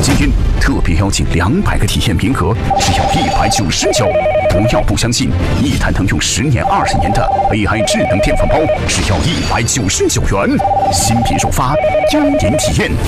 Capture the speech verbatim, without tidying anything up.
今天特别邀请两百个体验名额，只要一百九十九。不要不相信，一台能用十年、二十年的 A I 智能电饭煲，只要一百九十九元。新品首发，优点体验。